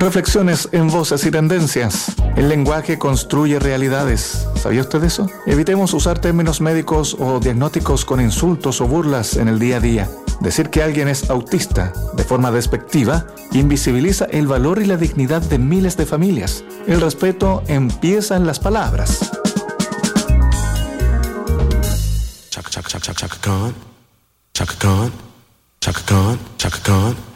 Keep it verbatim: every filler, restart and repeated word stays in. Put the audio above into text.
Reflexiones en Voces y Tendencias. El lenguaje construye realidades. ¿Sabía usted eso? Evitemos usar términos médicos o diagnósticos con insultos o burlas en el día a día. Decir que alguien es autista de forma despectiva invisibiliza el valor y la dignidad de miles de familias. El respeto empieza en las palabras. Chaka Chaka Chaka Chaka Khan, Chaka Khan, Chaka Khan, Chaka Khan.